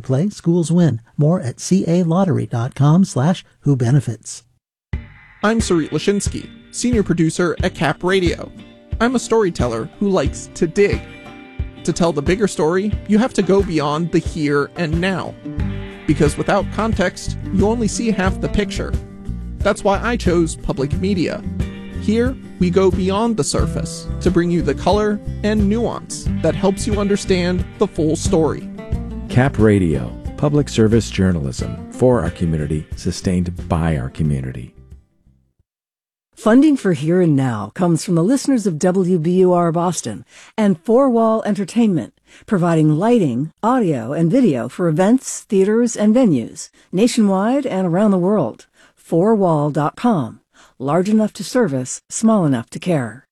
play, schools win. More at calottery.com/whobenefits. I'm Sarit Lashinsky, senior producer at Cap Radio. I'm a storyteller who likes to dig. To tell the bigger story, you have to go beyond the here and now. Because without context, you only see half the picture. That's why I chose public media. Here, we go beyond the surface to bring you the color and nuance that helps you understand the full story. Cap Radio, public service journalism for our community, sustained by our community. Funding for Here and Now comes from the listeners of WBUR Boston and Four Wall Entertainment, providing lighting, audio, and video for events, theaters, and venues nationwide and around the world. Fourwall.com. Large enough to service, small enough to care.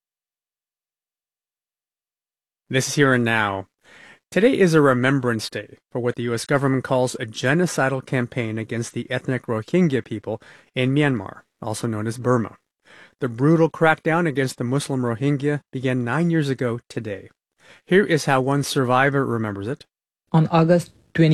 This is Here and Now. Today is a Remembrance Day for what the U.S. government calls a genocidal campaign against the ethnic Rohingya people in Myanmar, also known as Burma. The brutal crackdown against the Muslim Rohingya began 9 years ago today. Here is how one survivor remembers it. On August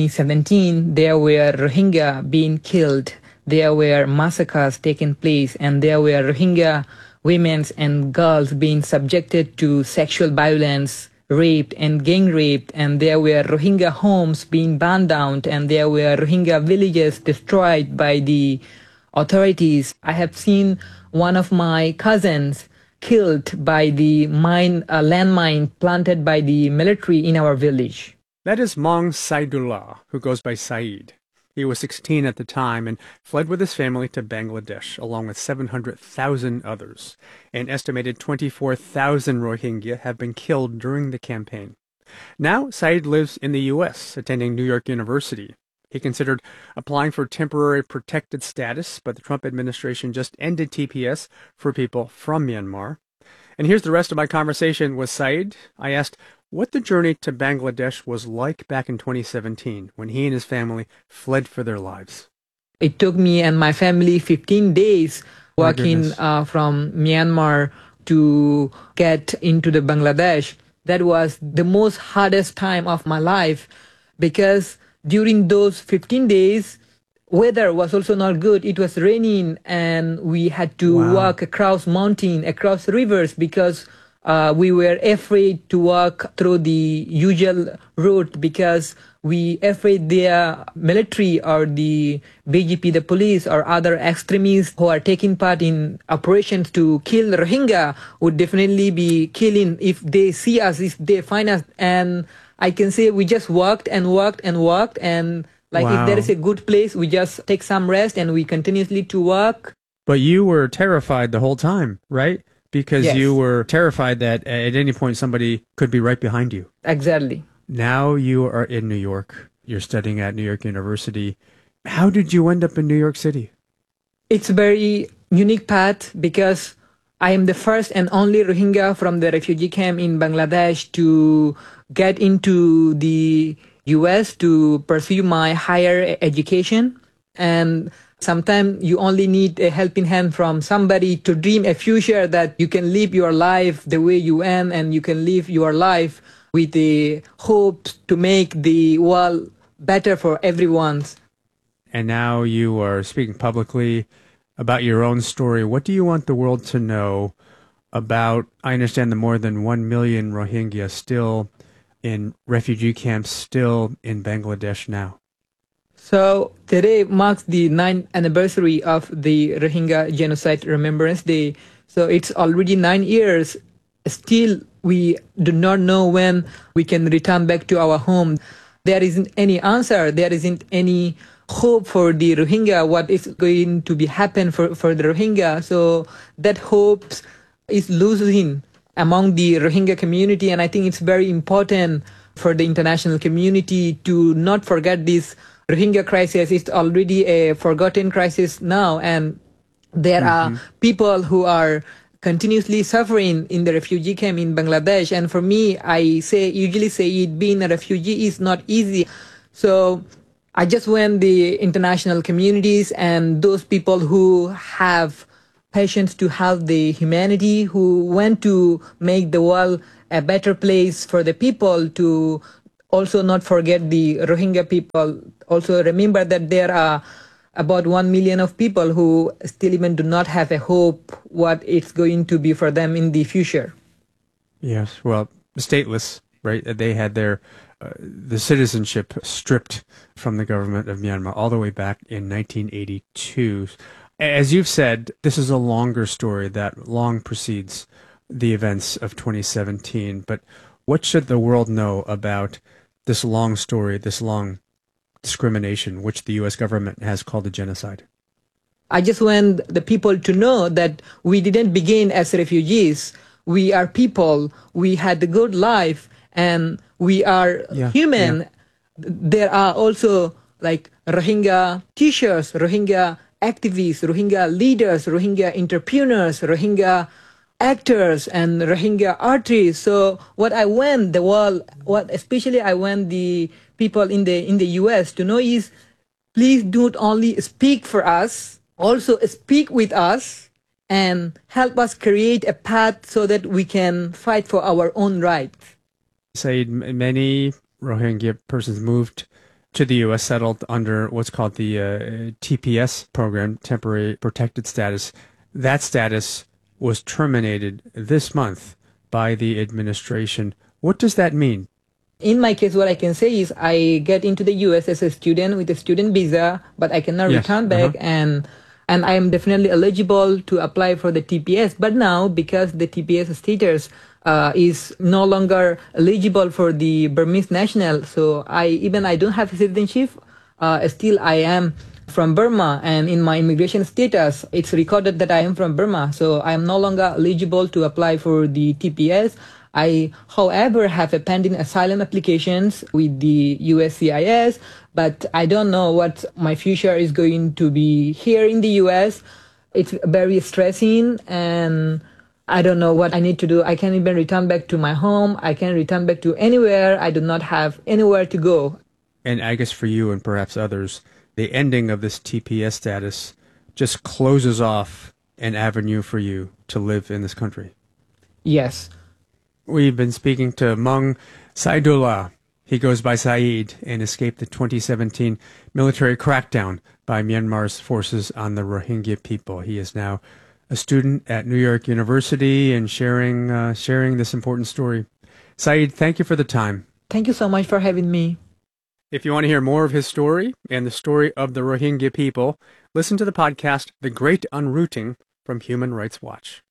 2017, there were Rohingya being killed. There were massacres taking place, and there were Rohingya women and girls being subjected to sexual violence, raped and gang raped, and there were Rohingya homes being burned down, and there were Rohingya villages destroyed by the authorities. I have seen one of my cousins killed by the landmine planted by the military in our village. That is Maung Saidullah, who goes by Saeed. He was 16 at the time and fled with his family to Bangladesh, along with 700,000 others. An estimated 24,000 Rohingya have been killed during the campaign. Now, Saeed lives in the U.S., attending New York University. He considered applying for temporary protected status, but the Trump administration just ended TPS for people from Myanmar. And here's the rest of my conversation with Saeed. I asked what the journey to Bangladesh was like back in 2017 when he and his family fled for their lives. It took me and my family 15 days walking from Myanmar to get into the Bangladesh. That was the most hardest time of my life because during those 15 days, weather was also not good. It was raining and we had to walk across mountain, across rivers because we were afraid to walk through the usual route because we afraid the military or the BGP, the police or other extremists who are taking part in operations to kill Rohingya would definitely be killing if they see us, if they find us. And I can say we just walked and walked and walked and if there is a good place, we just take some rest and we continuously to walk. But you were terrified the whole time, right? Because you were terrified that at any point somebody could be right behind you. Exactly. Now you are in New York. You're studying at New York University. How did you end up in New York City? It's a very unique path because I am the first and only Rohingya from the refugee camp in Bangladesh to get into the US to pursue my higher education. And sometimes you only need a helping hand from somebody to dream a future that you can live your life the way you want and you can live your life with the hope to make the world better for everyone. And now you are speaking publicly about your own story. What do you want the world to know about, I understand, the more than 1 million Rohingya still in refugee camps, still in Bangladesh now? So today marks the 9th anniversary of the Rohingya Genocide Remembrance Day. So it's already 9 years. Still, we do not know when we can return back to our home. There isn't any answer. There isn't any hope for the Rohingya, what is going to be happen for the Rohingya. So that hope is losing among the Rohingya community. And I think it's very important for the international community to not forget this Rohingya crisis. It's already a forgotten crisis now. And there are people who are continuously suffering in the refugee camp in Bangladesh. And for me, usually say being a refugee is not easy. So I just want the international communities and those people who have patience to help the humanity, who want to make the world a better place for the people, to also not forget the Rohingya people. Also remember that there are about 1 million of people who still even do not have a hope what it's going to be for them in the future. Yes, well, stateless, right? They had their the citizenship stripped from the government of Myanmar all the way back in 1982. As you've said, this is a longer story that long precedes the events of 2017. But what should the world know about this long story, this long discrimination, which the U.S. government has called a genocide? I just want the people to know that we didn't begin as refugees. We are people. We had a good life, and we are human. Yeah. There are also like Rohingya teachers, Rohingya activists, Rohingya leaders, Rohingya entrepreneurs, Rohingya actors, and Rohingya artists. So what I want the world, especially I want the people in the US to know is, please don't only speak for us, also speak with us and help us create a path so that we can fight for our own rights. Saeed, many Rohingya persons moved to the U.S., settled under what's called the TPS program, Temporary Protected Status. That status was terminated this month by the administration. What does that mean? In my case, what I can say is I get into the U.S. as a student with a student visa, but I cannot return back, and I am definitely eligible to apply for the TPS. But now, because the TPS status is no longer eligible for the Burmese national, so I don't have citizenship. Still, I am from Burma, and in my immigration status, it's recorded that I am from Burma. So I am no longer eligible to apply for the TPS. I, however, have a pending asylum applications with the USCIS, but I don't know what my future is going to be here in the US. It's very stressing, and I don't know what I need to do. I can't even return back to my home. I can't return back to anywhere. I do not have anywhere to go. And I guess for you and perhaps others, the ending of this TPS status just closes off an avenue for you to live in this country. Yes. We've been speaking to Maung Saidullah. He goes by Saeed and escaped the 2017 military crackdown by Myanmar's forces on the Rohingya people. He is now a student at New York University and sharing this important story. Saeed, thank you for the time. Thank you so much for having me. If you want to hear more of his story and the story of the Rohingya people, listen to the podcast The Great Unrooting from Human Rights Watch.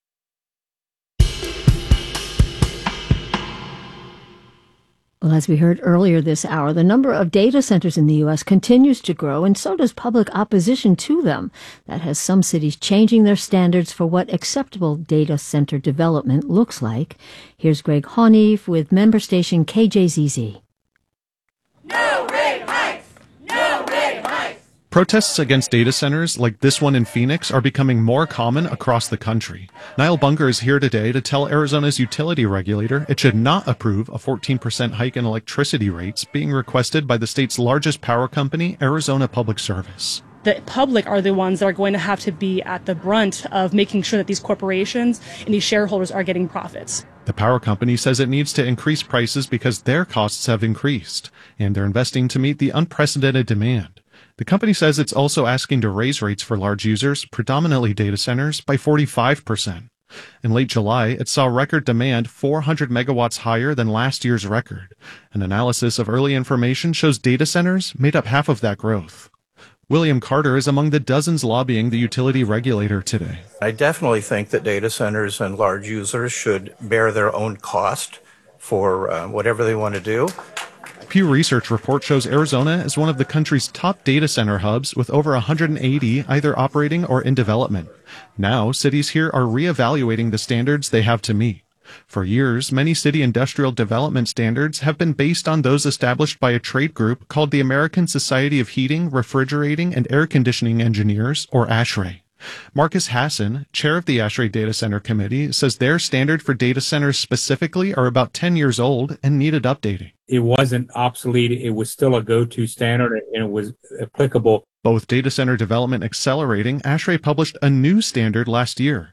Well, as we heard earlier this hour, the number of data centers in the U.S. continues to grow, and so does public opposition to them. That has some cities changing their standards for what acceptable data center development looks like. Here's Greg Hauneve with member station KJZZ. No rate hikes! No rate hikes! Protests against data centers like this one in Phoenix are becoming more common across the country. Niall Bunker is here today to tell Arizona's utility regulator it should not approve a 14% hike in electricity rates being requested by the state's largest power company, Arizona Public Service. The public are the ones that are going to have to be at the brunt of making sure that these corporations and these shareholders are getting profits. The power company says it needs to increase prices because their costs have increased, and they're investing to meet the unprecedented demand. The company says it's also asking to raise rates for large users, predominantly data centers, by 45%. In late July, it saw record demand 400 megawatts higher than last year's record. An analysis of early information shows data centers made up half of that growth. William Carter is among the dozens lobbying the utility regulator today. I definitely think that data centers and large users should bear their own cost for whatever they want to do. Pew Research report shows Arizona is one of the country's top data center hubs with over 180 either operating or in development. Now, cities here are reevaluating the standards they have to meet. For years, many city industrial development standards have been based on those established by a trade group called the American Society of Heating, Refrigerating, and Air Conditioning Engineers, or ASHRAE. Marcus Hassan, chair of the ASHRAE Data Center Committee, says their standard for data centers specifically are about 10 years old and needed updating. It wasn't obsolete. It was still a go-to standard, and it was applicable. Both Data Center Development Accelerating, ASHRAE published a new standard last year.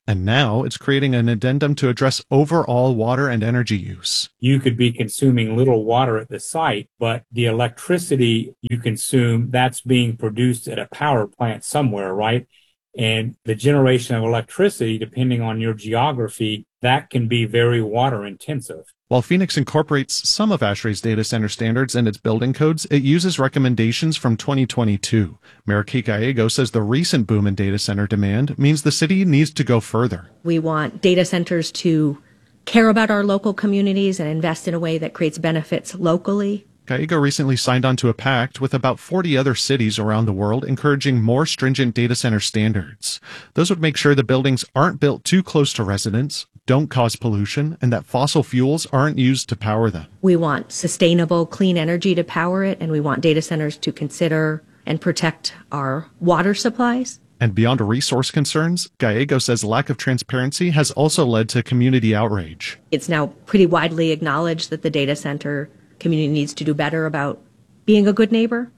And now it's creating an addendum to address overall water and energy use. You could be consuming little water at the site, but the electricity you consume, that's being produced at a power plant somewhere, right? And the generation of electricity, depending on your geography, that can be very water intensive. While Phoenix incorporates some of ASHRAE's data center standards in its building codes, it uses recommendations from 2022. Mayor Kate Gallego says the recent boom in data center demand means the city needs to go further. We want data centers to care about our local communities and invest in a way that creates benefits locally. Gallego recently signed on to a pact with about 40 other cities around the world encouraging more stringent data center standards. Those would make sure the buildings aren't built too close to residents, don't cause pollution, and that fossil fuels aren't used to power them. We want sustainable, clean energy to power it, and we want data centers to consider and protect our water supplies. And beyond resource concerns, Gallego says lack of transparency has also led to community outrage. It's now pretty widely acknowledged that the data center community needs to do better about being a good neighbor.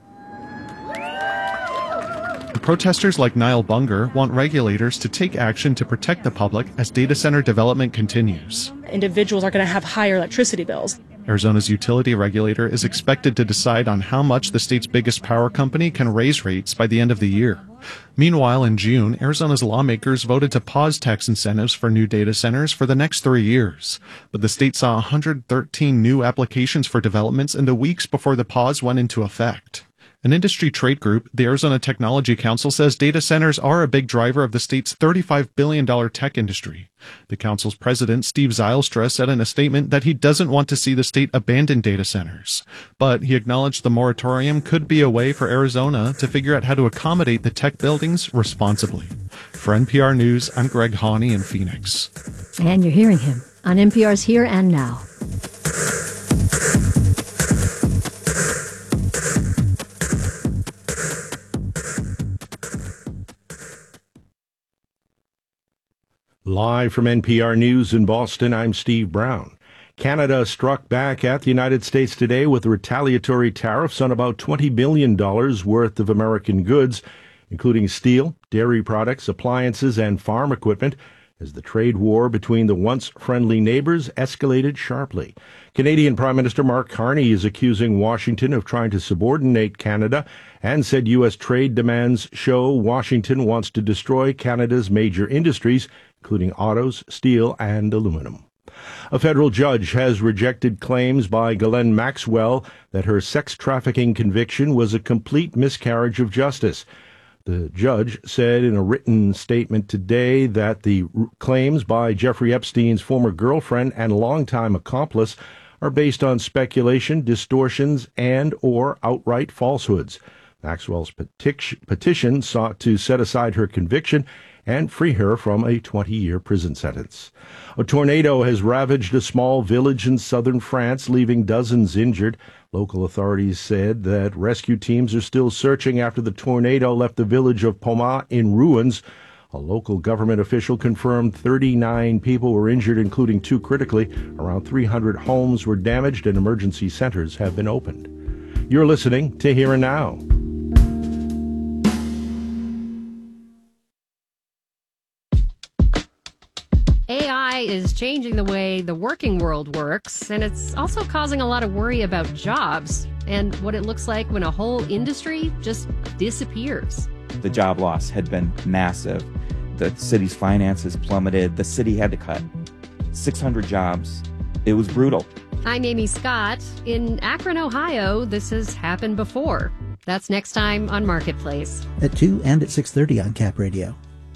Protesters like Niall Bunger want regulators to take action to protect the public as data center development continues. Individuals are going to have higher electricity bills. Arizona's utility regulator is expected to decide on how much the state's biggest power company can raise rates by the end of the year. Meanwhile, in June, Arizona's lawmakers voted to pause tax incentives for new data centers for the next 3 years. But the state saw 113 new applications for developments in the weeks before the pause went into effect. An industry trade group, the Arizona Technology Council, says data centers are a big driver of the state's $35 billion tech industry. The council's president, Steve Zylstra, said in a statement that he doesn't want to see the state abandon data centers. But he acknowledged the moratorium could be a way for Arizona to figure out how to accommodate the tech buildings responsibly. For NPR News, I'm Greg Haney in Phoenix. And you're hearing him on NPR's Here and Now. Live from NPR News in Boston, I'm Steve Brown. Canada struck back at the United States today with retaliatory tariffs on about $20 billion worth of American goods, including steel, dairy products, appliances, and farm equipment, as the trade war between the once friendly neighbors escalated sharply. Canadian Prime Minister Mark Carney is accusing Washington of trying to subordinate Canada and said U.S. trade demands show Washington wants to destroy Canada's major industries, including autos, steel, and aluminum. A federal judge has rejected claims by Ghislaine Maxwell that her sex trafficking conviction was a complete miscarriage of justice. The judge said in a written statement today that the claims by Jeffrey Epstein's former girlfriend and longtime accomplice are based on speculation, distortions, and or outright falsehoods. Maxwell's petition sought to set aside her conviction and free her from a 20-year prison sentence. A tornado has ravaged a small village in southern France, leaving dozens injured. Local authorities said that rescue teams are still searching after the tornado left the village of Pomat in ruins. A local government official confirmed 39 people were injured, including 2 critically. Around 300 homes were damaged and emergency centers have been opened. You're listening to Here and Now. AI is changing the way the working world works, and it's also causing a lot of worry about jobs and what it looks like when a whole industry just disappears. The job loss had been massive. The city's finances plummeted. The city had to cut 600 jobs. It was brutal. I'm Amy Scott. In Akron, Ohio, this has happened before. That's next time on Marketplace. At 2 and at 6:30 on Cap Radio.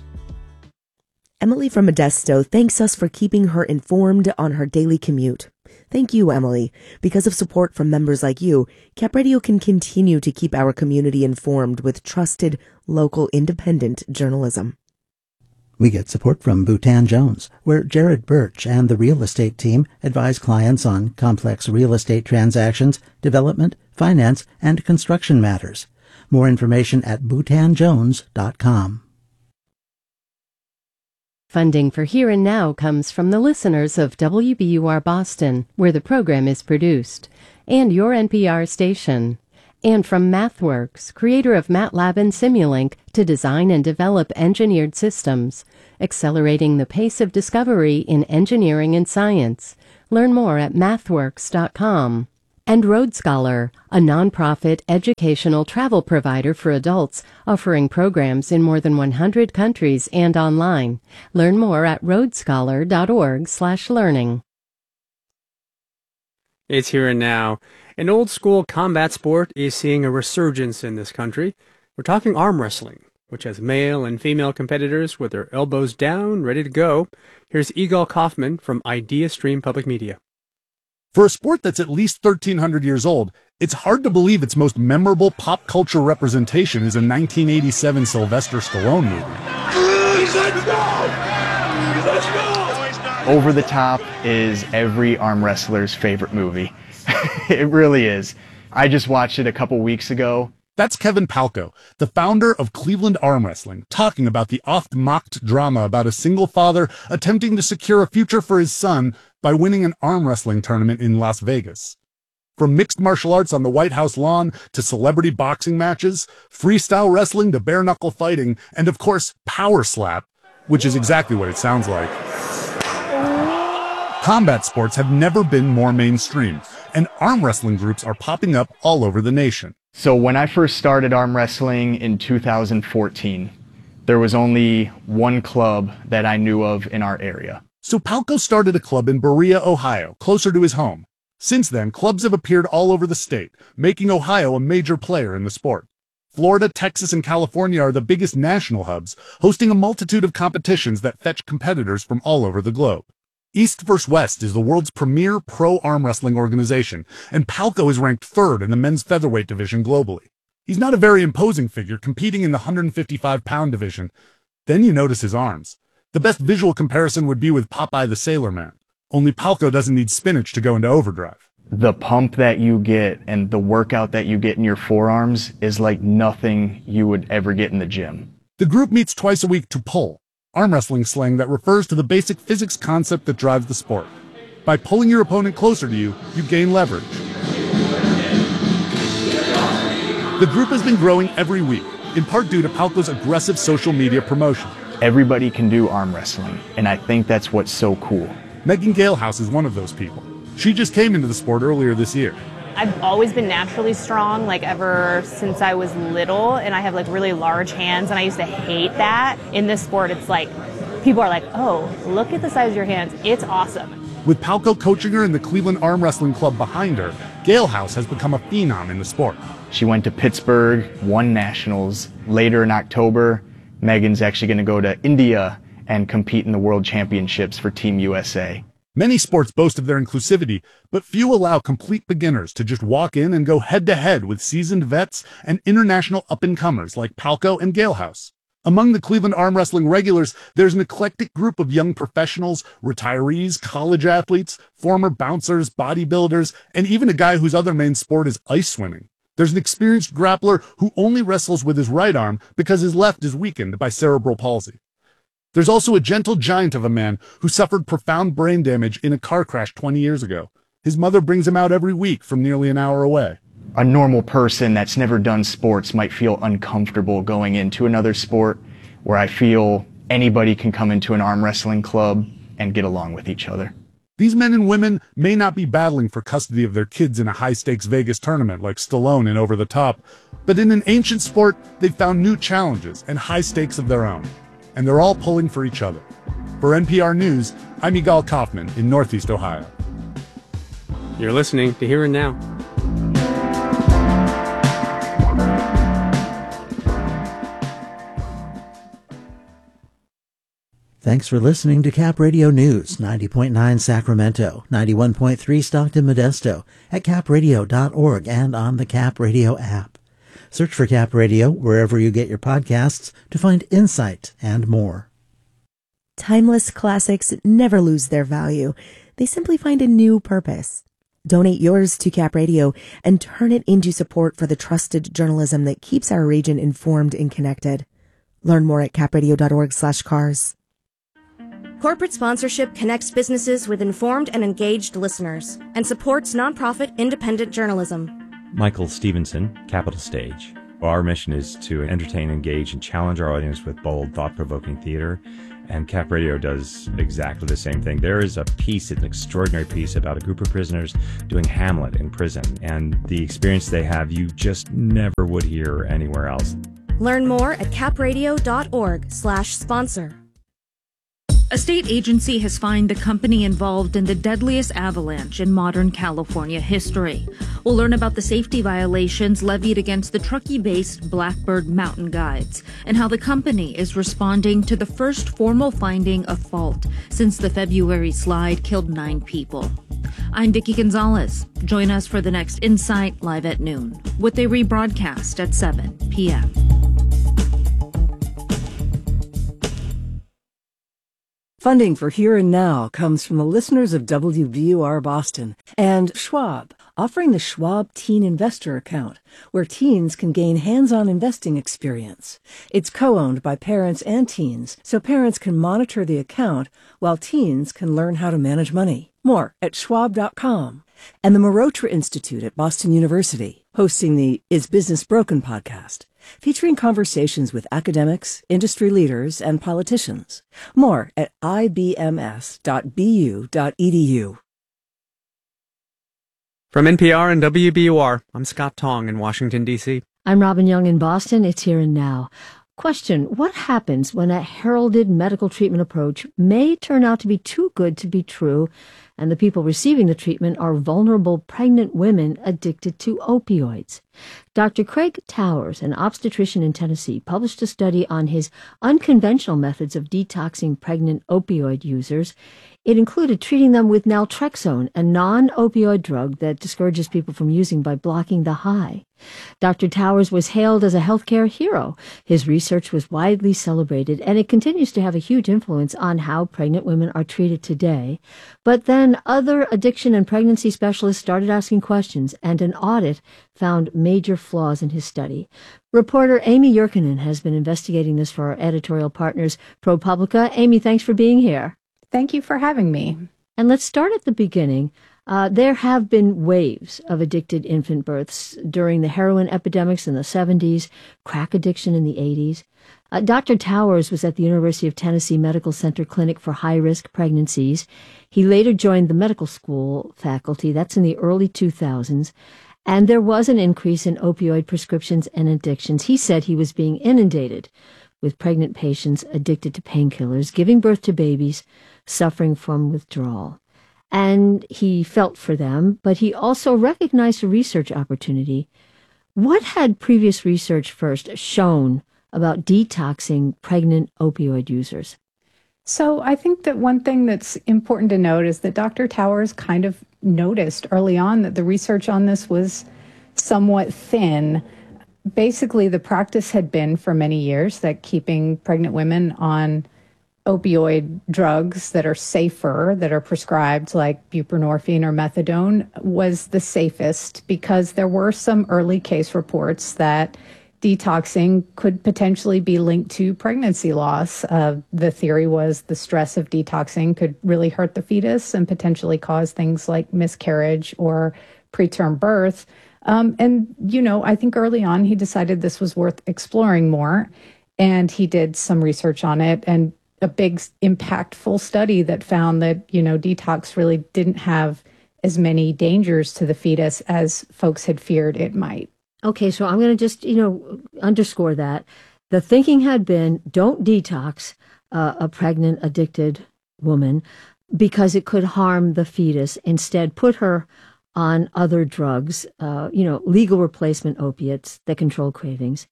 Emily from Modesto thanks us for keeping her informed on her daily commute. Thank you, Emily. Because of support from members like you, Cap Radio can continue to keep our community informed with trusted, local, independent journalism. We get support from Bhutan Jones, where Jared Birch and the real estate team advise clients on complex real estate transactions, development, finance, and construction matters. More information at bhutanjones.com. Funding for Here and Now comes from the listeners of WBUR Boston, where the program is produced, and your NPR station. And from MathWorks, creator of MATLAB and Simulink, to design and develop engineered systems, accelerating the pace of discovery in engineering and science. Learn more at mathworks.com. And Road Scholar, a nonprofit educational travel provider for adults, offering programs in more than 100 countries and online. Learn more at roadscholar.org/learning. It's here and now. An old-school combat sport is seeing a resurgence in this country. We're talking arm wrestling, which has male and female competitors with their elbows down, ready to go. Here's Igal Kaufman from IdeaStream Public Media. For a sport that's at least 1,300 years old, it's hard to believe its most memorable pop culture representation is a 1987 Sylvester Stallone movie. Over the Top is every arm wrestler's favorite movie. It really is. I just watched it a couple weeks ago. That's Kevin Palco, the founder of Cleveland Arm Wrestling, talking about the oft-mocked drama about a single father attempting to secure a future for his son by winning an arm wrestling tournament in Las Vegas. From mixed martial arts on the White House lawn to celebrity boxing matches, freestyle wrestling to bare-knuckle fighting, and of course, power slap, which is exactly what it sounds like. Combat sports have never been more mainstream, and arm wrestling groups are popping up all over the nation. So when I first started arm wrestling in 2014, there was only one club that I knew of in our area. So Palco started a club in Berea, Ohio, closer to his home. Since then, clubs have appeared all over the state, making Ohio a major player in the sport. Florida, Texas, and California are the biggest national hubs, hosting a multitude of competitions that fetch competitors from all over the globe. East vs. West is the world's premier pro arm wrestling organization, and Palco is ranked third in the men's featherweight division globally. He's not a very imposing figure, competing in the 155-pound division. Then you notice his arms. The best visual comparison would be with Popeye the Sailor Man. Only Palco doesn't need spinach to go into overdrive. The pump that you get and the workout that you get in your forearms is like nothing you would ever get in the gym. The group meets twice a week to pull, arm wrestling slang that refers to the basic physics concept that drives the sport. By pulling your opponent closer to you, you gain leverage. The group has been growing every week, in part due to Palco's aggressive social media promotion. Everybody can do arm wrestling, and I think that's what's so cool. Megan Galehouse is one of those people. She just came into the sport earlier this year. I've always been naturally strong, like ever since I was little, and I have like really large hands, and I used to hate that. In this sport, it's like, people are like, oh, look at the size of your hands. It's awesome. With Palco coaching her and the Cleveland Arm Wrestling Club behind her, Galehouse has become a phenom in the sport. She went to Pittsburgh, won nationals. Later in October, Megan's actually going to go to India and compete in the World Championships for Team USA. Many sports boast of their inclusivity, but few allow complete beginners to just walk in and go head-to-head with seasoned vets and international up-and-comers like Palco and Galehouse. Among the Cleveland Arm Wrestling regulars, there's an eclectic group of young professionals, retirees, college athletes, former bouncers, bodybuilders, and even a guy whose other main sport is ice swimming. There's an experienced grappler who only wrestles with his right arm because his left is weakened by cerebral palsy. There's also a gentle giant of a man who suffered profound brain damage in a car crash 20 years ago. His mother brings him out every week from nearly an hour away. A normal person that's never done sports might feel uncomfortable going into another sport, where I feel anybody can come into an arm wrestling club and get along with each other. These men and women may not be battling for custody of their kids in a high-stakes Vegas tournament like Stallone in Over the Top, but in an ancient sport, they've found new challenges and high stakes of their own. And they're all pulling for each other. For NPR News, I'm Igal Kaufman in Northeast Ohio. You're listening to Here and Now. Thanks for listening to Cap Radio News, 90.9 Sacramento, 91.3 Stockton Modesto, at capradio.org and on the Cap Radio app. Search for Cap Radio wherever you get your podcasts to find insight and more. Timeless classics never lose their value. They simply find a new purpose. Donate yours to Cap Radio and turn it into support for the trusted journalism that keeps our region informed and connected. Learn more at capradio.org/cars. Corporate sponsorship connects businesses with informed and engaged listeners and supports nonprofit independent journalism. Michael Stevenson, Capital Stage. Our mission is to entertain, engage, and challenge our audience with bold, thought-provoking theater, and Cap Radio does exactly the same thing. There is a piece, an extraordinary piece, about a group of prisoners doing Hamlet in prison, and the experience they have you just never would hear anywhere else. Learn more at capradio.org/sponsor. A state agency has fined the company involved in the deadliest avalanche in modern California history. We'll learn about the safety violations levied against the Truckee-based Blackbird Mountain Guides and how the company is responding to the first formal finding of fault since the February slide killed 9 people. I'm Vicki Gonzalez. Join us for the next Insight live at noon, with a rebroadcast at 7 p.m. Funding for Here and Now comes from the listeners of WBUR Boston and Schwab, offering the Schwab Teen Investor Account, where teens can gain hands-on investing experience. It's co-owned by parents and teens, so parents can monitor the account while teens can learn how to manage money. More at schwab.com. And the Marotra Institute at Boston University, hosting the Is Business Broken podcast, featuring conversations with academics, industry leaders, and politicians. More at ibms.bu.edu. From NPR and WBUR, I'm Scott Tong in Washington, D.C. I'm Robin Young in Boston. It's Here and Now. Question: what happens when a heralded medical treatment approach may turn out to be too good to be true, and the people receiving the treatment are vulnerable pregnant women addicted to opioids? Dr. Craig Towers, an obstetrician in Tennessee, published a study on his unconventional methods of detoxing pregnant opioid users. It included treating them with naltrexone, a non-opioid drug that discourages people from using by blocking the high. Dr. Towers was hailed as a healthcare hero. His research was widely celebrated, and it continues to have a huge influence on how pregnant women are treated today. But then other addiction and pregnancy specialists started asking questions, and an audit found major flaws in his study. Reporter Amy Yurkanin has been investigating this for our editorial partners, ProPublica. Amy, thanks for being here. Thank you for having me. And let's start at the beginning. There have been waves of addicted infant births during the heroin epidemics in the 70s, crack addiction in the 80s. Dr. Towers was at the University of Tennessee Medical Center Clinic for High-Risk Pregnancies. He later joined the medical school faculty. That's in the early 2000s. And there was an increase in opioid prescriptions and addictions. He said he was being inundated with pregnant patients addicted to painkillers, giving birth to babies suffering from withdrawal. And he felt for them, but he also recognized a research opportunity. What had previous research first shown about detoxing pregnant opioid users? So I think that one thing that's important to note is that Dr. Towers kind of noticed early on that the research on this was somewhat thin. Basically, the practice had been for many years that keeping pregnant women on opioid drugs that are safer, that are prescribed like buprenorphine or methadone, was the safest because there were some early case reports that detoxing could potentially be linked to pregnancy loss. The theory was the stress of detoxing could really hurt the fetus and potentially cause things like miscarriage or preterm birth. And, you know, I think early on he decided this was worth exploring more, and he did some research on it, and a big impactful study that found that, you know, detox really didn't have as many dangers to the fetus as folks had feared it might. Okay, so I'm going to just, underscore that. The thinking had been, don't detox a pregnant, addicted woman because it could harm the fetus. Instead, put her on other drugs, legal replacement opiates that control cravings.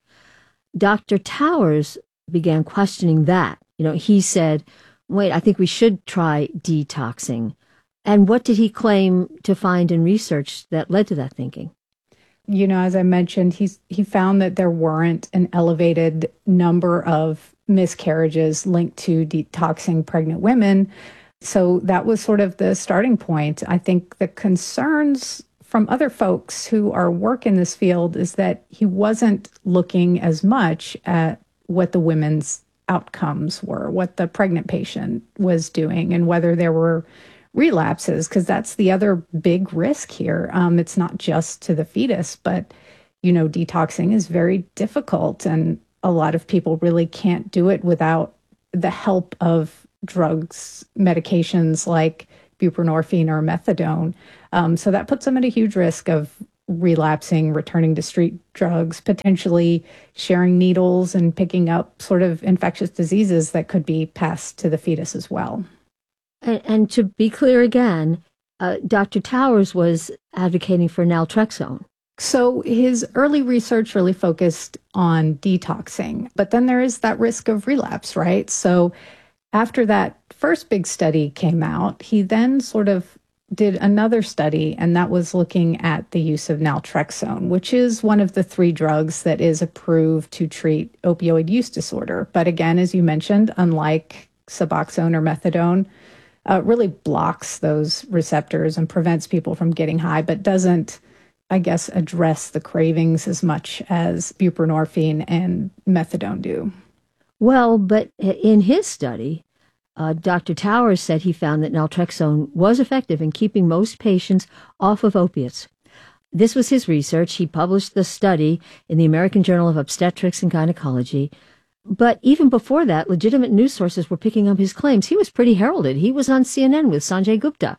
Dr. Towers began questioning that. He said, wait, I think we should try detoxing. And what did he claim to find in research that led to that thinking? As I mentioned, he found that there weren't an elevated number of miscarriages linked to detoxing pregnant women. So that was sort of the starting point. I think the concerns from other folks who are work in this field is that he wasn't looking as much at what the women's outcomes were, what the pregnant patient was doing, and whether there were relapses, because that's the other big risk here. It's not just to the fetus, but, detoxing is very difficult, and a lot of people really can't do it without the help of drugs, medications like buprenorphine or methadone. So that puts them at a huge risk of relapsing, returning to street drugs, potentially sharing needles and picking up sort of infectious diseases that could be passed to the fetus as well. And to be clear again, Dr. Towers was advocating for naltrexone. So his early research really focused on detoxing, but then there is that risk of relapse, right? So after that first big study came out, he then sort of did another study, and that was looking at the use of naltrexone, which is one of the 3 drugs that is approved to treat opioid use disorder. But again, as you mentioned, unlike Suboxone or methadone, really blocks those receptors and prevents people from getting high, but doesn't, I guess, address the cravings as much as buprenorphine and methadone do. Well, but in his study, Dr. Towers said he found that naltrexone was effective in keeping most patients off of opiates. This was his research. He published the study in the American Journal of Obstetrics and Gynecology. But even before that, legitimate news sources were picking up his claims. He was pretty heralded. He was on CNN with Sanjay Gupta.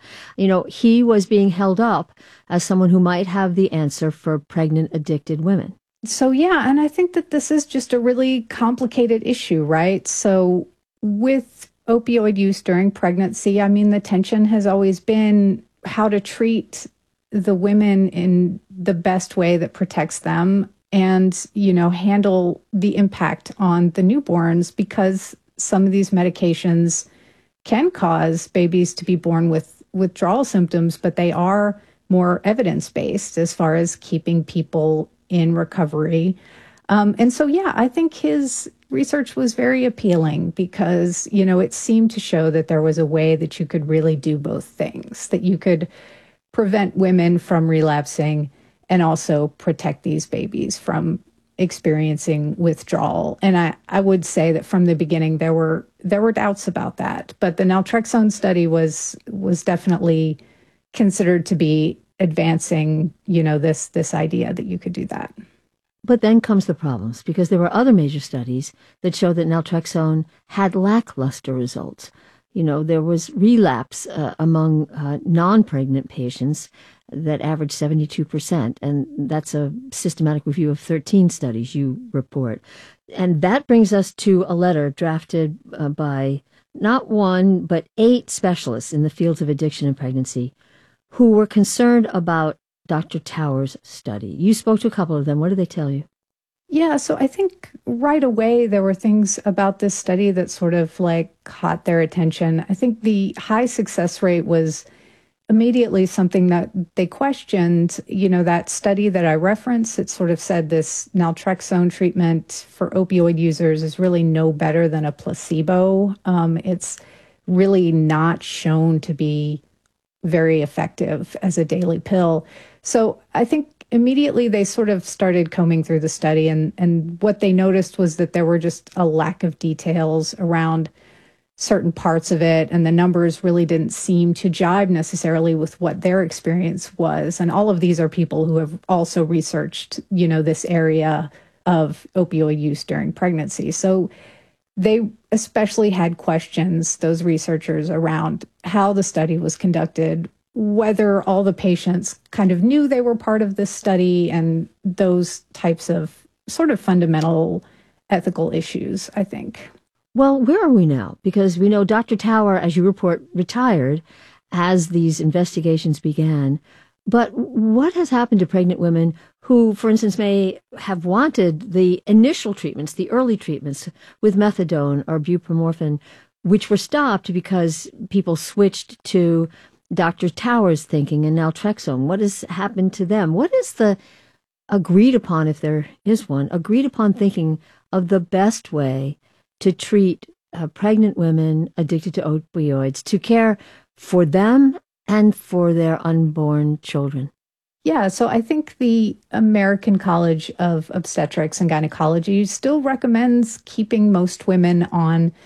He was being held up as someone who might have the answer for pregnant, addicted women. So, yeah, and I think that this is just a really complicated issue, right? So with opioid use during pregnancy, the tension has always been how to treat the women in the best way that protects them and, handle the impact on the newborns, because some of these medications can cause babies to be born with withdrawal symptoms, but they are more evidence-based as far as keeping people in recovery. And so, yeah, I think his research was very appealing because, it seemed to show that there was a way that you could really do both things, that you could prevent women from relapsing and also protect these babies from experiencing withdrawal. And I would say that from the beginning, there were doubts about that. But the naltrexone study was definitely considered to be advancing, this idea that you could do that. But then comes the problems, because there were other major studies that showed that naltrexone had lackluster results. There was relapse among non-pregnant patients that averaged 72%, and that's a systematic review of 13 studies you report. And that brings us to a letter drafted by not 1, but 8 specialists in the fields of addiction and pregnancy who were concerned about Dr. Towers' study. You spoke to a couple of them. What did they tell you? Yeah, so I think right away there were things about this study that sort of caught their attention. I think the high success rate was immediately something that they questioned. That study that I referenced, it sort of said this naltrexone treatment for opioid users is really no better than a placebo. It's really not shown to be very effective as a daily pill. So I think immediately they sort of started combing through the study, and what they noticed was that there were just a lack of details around certain parts of it, and the numbers really didn't seem to jibe necessarily with what their experience was. And all of these are people who have also researched, this area of opioid use during pregnancy. So they especially had questions, those researchers, around how the study was conducted, whether all the patients kind of knew they were part of this study, and those types of sort of fundamental ethical issues, I think. Well, where are we now? Because we know Dr. Tower, as you report, retired as these investigations began. But what has happened to pregnant women who, for instance, may have wanted the initial treatments, the early treatments with methadone or buprenorphine, which were stopped because people switched to Dr. Towers' thinking and naltrexone? What has happened to them? What is the agreed upon, if there is one, agreed upon thinking of the best way to treat pregnant women addicted to opioids, to care for them and for their unborn children? Yeah, so I think the American College of Obstetrics and Gynecology still recommends keeping most women on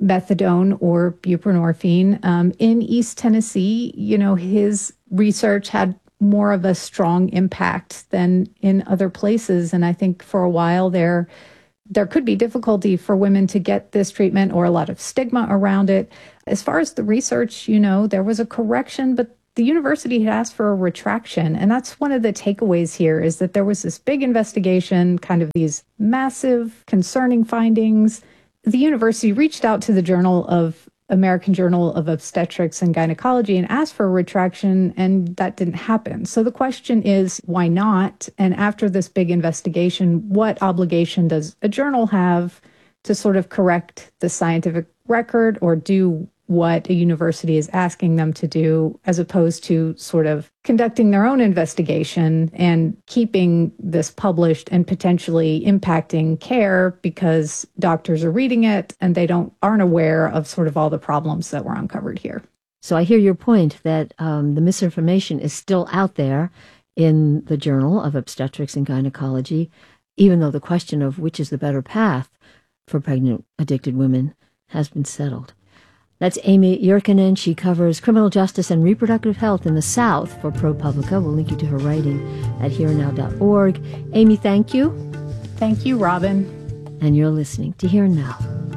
methadone or buprenorphine. In East Tennessee, his research had more of a strong impact than in other places. And I think for a while there could be difficulty for women to get this treatment or a lot of stigma around it. As far as the research, there was a correction, but the university had asked for a retraction. And that's one of the takeaways here, is that there was this big investigation, kind of these massive concerning findings. The university reached out to American Journal of Obstetrics and Gynecology and asked for a retraction, and that didn't happen. So the question is, why not? And after this big investigation, what obligation does a journal have to sort of correct the scientific record or do what a university is asking them to do, as opposed to sort of conducting their own investigation and keeping this published and potentially impacting care because doctors are reading it and they aren't aware of sort of all the problems that were uncovered here. So I hear your point that the misinformation is still out there in the Journal of Obstetrics and Gynecology, even though the question of which is the better path for pregnant, addicted women has been settled. That's Amy Jyrkänen. She covers criminal justice and reproductive health in the South for ProPublica. We'll link you to her writing at herenow.org. Amy, thank you. Thank you, Robin. And you're listening to Here and Now.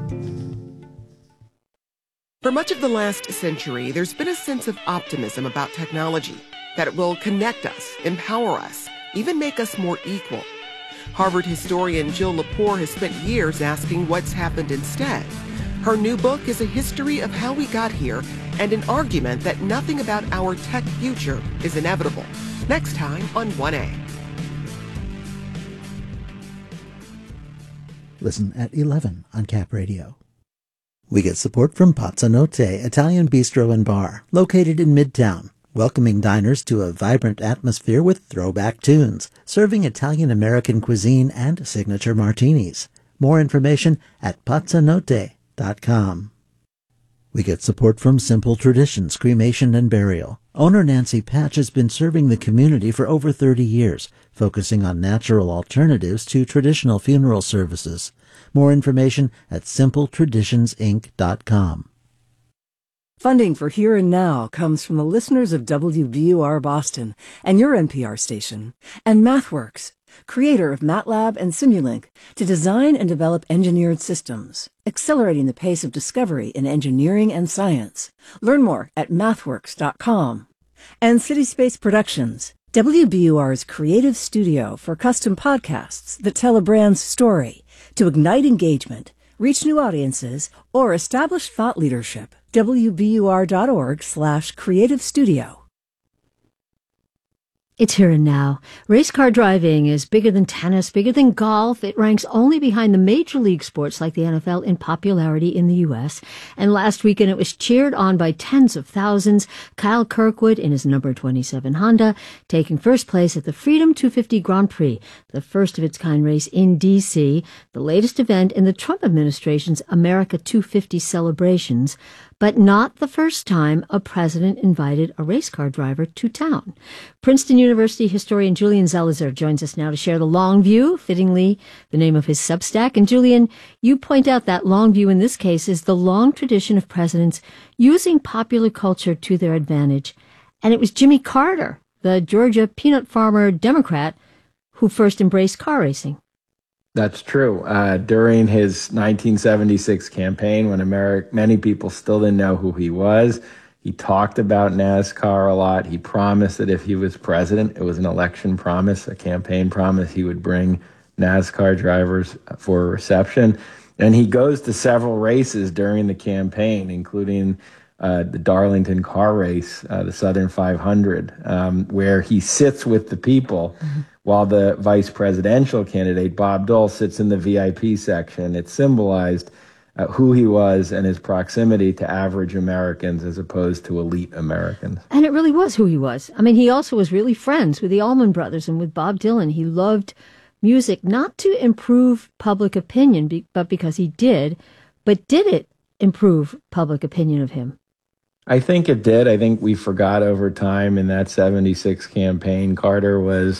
For much of the last century, there's been a sense of optimism about technology, that it will connect us, empower us, even make us more equal. Harvard historian Jill Lepore has spent years asking what's happened instead. Her new book is a history of how we got here and an argument that nothing about our tech future is inevitable. Next time on 1A. Listen at 11 on Cap Radio. We get support from Pazza Notte, Italian bistro and bar, located in Midtown, welcoming diners to a vibrant atmosphere with throwback tunes, serving Italian-American cuisine and signature martinis. More information at pazzanotte.com. We get support from Simple Traditions, Cremation and Burial. Owner Nancy Patch has been serving the community for over 30 years, focusing on natural alternatives to traditional funeral services. More information at simpletraditionsinc.com. Funding for Here and Now comes from the listeners of WBUR Boston and your NPR station, and MathWorks, creator of MATLAB and Simulink, to design and develop engineered systems, accelerating the pace of discovery in engineering and science. Learn more at mathworks.com. And CitySpace Productions, WBUR's creative studio for custom podcasts that tell a brand's story to ignite engagement, reach new audiences, or establish thought leadership. WBUR.org/creative studio. It's Here and Now. Race car driving is bigger than tennis, bigger than golf. It ranks only behind the major league sports like the NFL in popularity in the U.S. And last weekend it was cheered on by tens of thousands. Kyle Kirkwood in his number 27 Honda taking first place at the Freedom 250 Grand Prix, the first of its kind race in D.C., the latest event in the Trump administration's America 250 celebrations, but not the first time a president invited a race car driver to town. Princeton University historian Julian Zelizer joins us now to share the long view, fittingly the name of his Substack. And Julian, you point out that long view in this case is the long tradition of presidents using popular culture to their advantage. And it was Jimmy Carter, the Georgia peanut farmer Democrat, who first embraced car racing. That's true. During his 1976 campaign, when many people still didn't know who he was, he talked about NASCAR a lot. He promised that if he was president, it was an election promise, a campaign promise, he would bring NASCAR drivers for a reception. And he goes to several races during the campaign, including the Darlington car race, the Southern 500, where he sits with the people while the vice presidential candidate, Bob Dole, sits in the VIP section. It symbolized who he was and his proximity to average Americans as opposed to elite Americans. And it really was who he was. I mean, he also was really friends with the Allman Brothers and with Bob Dylan. He loved music, not to improve public opinion, but because he did. But did it improve public opinion of him? I think it did. I think we forgot over time in that 76 campaign, Carter was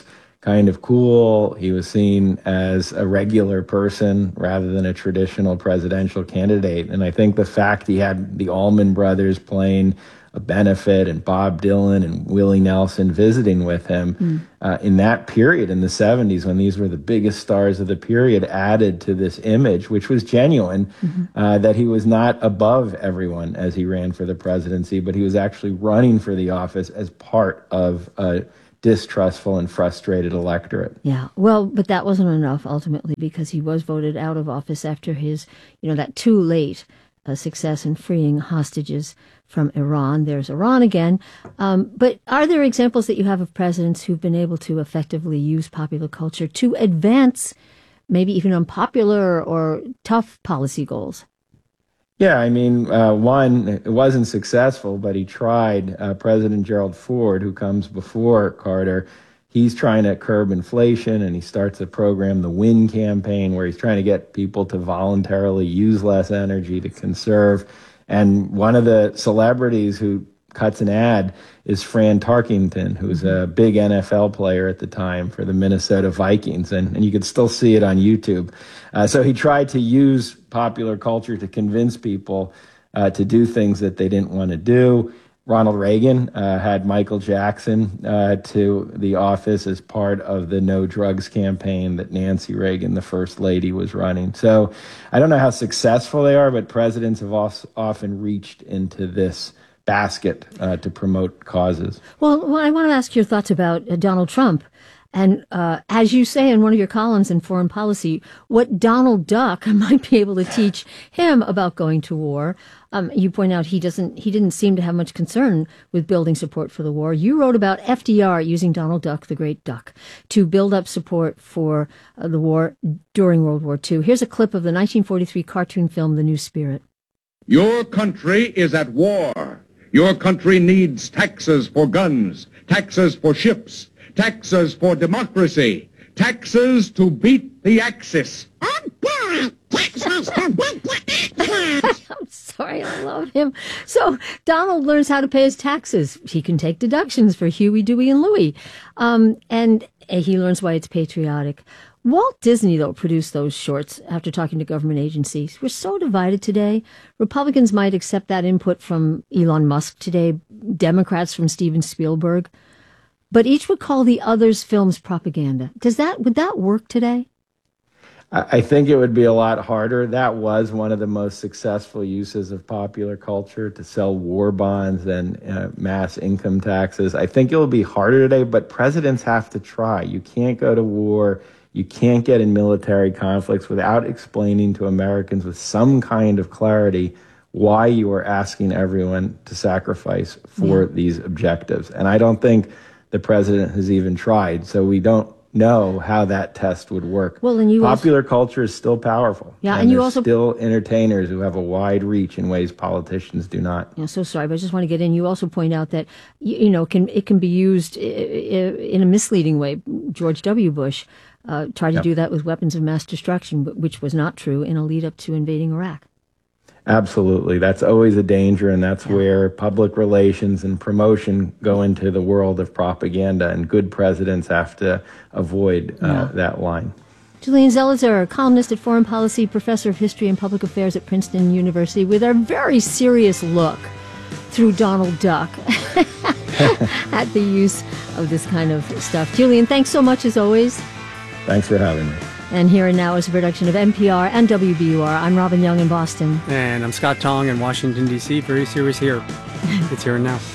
kind of cool. He was seen as a regular person rather than a traditional presidential candidate. And I think the fact he had the Allman Brothers playing a benefit and Bob Dylan and Willie Nelson visiting with him in that period in the 70s, when these were the biggest stars of the period, added to this image, which was genuine, that he was not above everyone as he ran for the presidency, but he was actually running for the office as part of a distrustful and frustrated electorate. Yeah, well, but that wasn't enough ultimately, because he was voted out of office after his, that too late success in freeing hostages from Iran. There's Iran again. But are there examples that you have of presidents who've been able to effectively use popular culture to advance maybe even unpopular or tough policy goals? Yeah, I mean, one, it wasn't successful, but he tried. President Gerald Ford, who comes before Carter, he's trying to curb inflation, and he starts a program, the WIN campaign, where he's trying to get people to voluntarily use less energy to conserve. And one of the celebrities who cuts an ad is Fran Tarkington, who's a big NFL player at the time for the Minnesota Vikings, and you could still see it on YouTube. So he tried to use popular culture to convince people to do things that they didn't want to do. Ronald Reagan had Michael Jackson to the office as part of the No Drugs campaign that Nancy Reagan, the first lady, was running. So I don't know how successful they are, but presidents have often reached into this basket to promote causes. Well, I want to ask your thoughts about Donald Trump. And as you say in one of your columns in Foreign Policy, what Donald Duck might be able to teach him about going to war. You point out he didn't seem to have much concern with building support for the war. You wrote about FDR using Donald Duck, the great duck, to build up support for the war during World War II. Here's a clip of the 1943 cartoon film, The New Spirit. Your country is at war. Your country needs taxes for guns, taxes for ships, taxes for democracy, taxes to beat the Axis. I'm sorry, I love him. So Donald learns how to pay his taxes. He can take deductions for Huey, Dewey, and Louie. And he learns why it's patriotic. Walt Disney, though, produced those shorts after talking to government agencies. We're so divided today. Republicans might accept that input from Elon Musk today, Democrats from Steven Spielberg. But each would call the other's films propaganda. Would that work today? I think it would be a lot harder. That was one of the most successful uses of popular culture, to sell war bonds and mass income taxes. I think it will be harder today, but presidents have to try. You can't go to war. You can't get in military conflicts without explaining to Americans with some kind of clarity why you are asking everyone to sacrifice for these objectives. And I don't think the president has even tried, so we don't know how that test would work. Well, and popular culture is still powerful. Yeah, and you also still entertainers who have a wide reach in ways politicians do not. Yeah, so sorry, but I just want to get in. You also point out that it can be used in a misleading way. George W. Bush tried to do that with weapons of mass destruction, which was not true in a lead up to invading Iraq. Absolutely. That's always a danger, and that's where public relations and promotion go into the world of propaganda, and good presidents have to avoid that line. Julian Zelizer, columnist at Foreign Policy, professor of history and public affairs at Princeton University, with our very serious look through Donald Duck at the use of this kind of stuff. Julian, thanks so much as always. Thanks for having me. And Here and Now is a production of NPR and WBUR. I'm Robin Young in Boston. And I'm Scott Tong in Washington, D.C. Very serious here. It's Here and Now.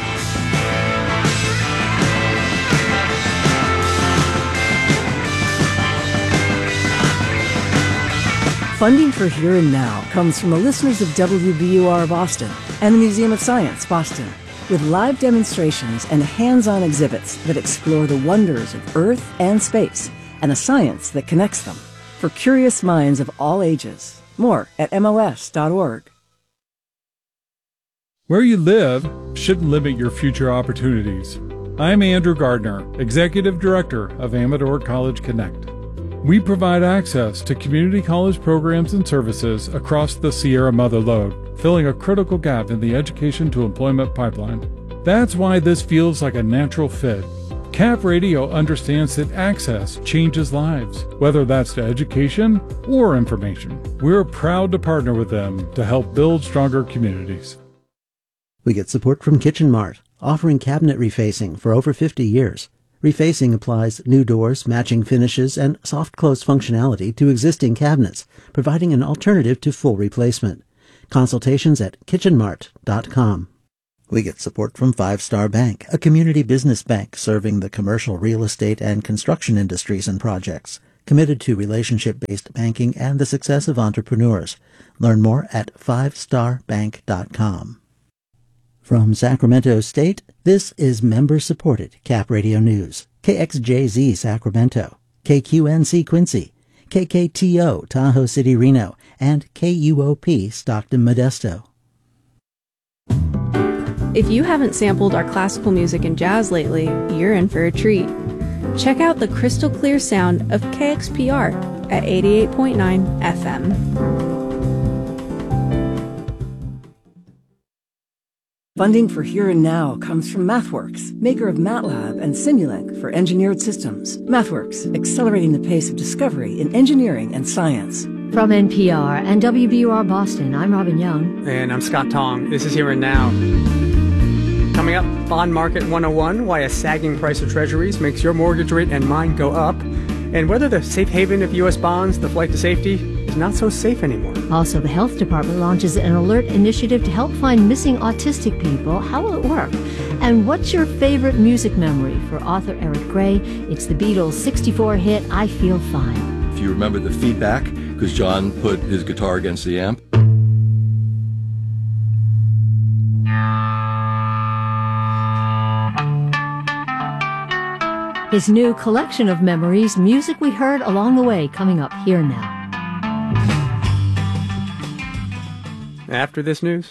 Funding for Here and Now comes from the listeners of WBUR Boston and the Museum of Science, Boston, with live demonstrations and hands-on exhibits that explore the wonders of Earth and space and the science that connects them, for curious minds of all ages. More at MOS.org. Where you live shouldn't limit your future opportunities. I'm Andrew Gardner, Executive Director of Amador College Connect. We provide access to community college programs and services across the Sierra Mother Lode, filling a critical gap in the education to employment pipeline. That's why this feels like a natural fit. Cap Radio understands that access changes lives, whether that's to education or information. We're proud to partner with them to help build stronger communities. We get support from Kitchen Mart, offering cabinet refacing for over 50 years. Refacing applies new doors, matching finishes, and soft close functionality to existing cabinets, providing an alternative to full replacement. Consultations at kitchenmart.com. We get support from Five Star Bank, a community business bank serving the commercial real estate and construction industries and projects, committed to relationship-based banking and the success of entrepreneurs. Learn more at fivestarbank.com. From Sacramento State, this is member-supported Cap Radio News. KXJZ Sacramento, KQNC Quincy, KKTO Tahoe City Reno, and KUOP Stockton Modesto. If you haven't sampled our classical music and jazz lately, you're in for a treat. Check out the crystal clear sound of KXPR at 88.9 FM. Funding for Here and Now comes from MathWorks, maker of MATLAB and Simulink for engineered systems. MathWorks, accelerating the pace of discovery in engineering and science. From NPR and WBUR Boston, I'm Robin Young. And I'm Scott Tong. This is Here and Now. Coming up, Bond Market 101, why a sagging price of treasuries makes your mortgage rate and mine go up, and whether the safe haven of U.S. bonds, the flight to safety, is not so safe anymore. Also, the health department launches an alert initiative to help find missing autistic people. How will it work? And what's your favorite music memory? For author Eric Gray, it's the Beatles' 64 hit, I Feel Fine. If you remember the feedback, because John put his guitar against the amp. His new collection of memories, music we heard along the way, coming up Here Now. After this news.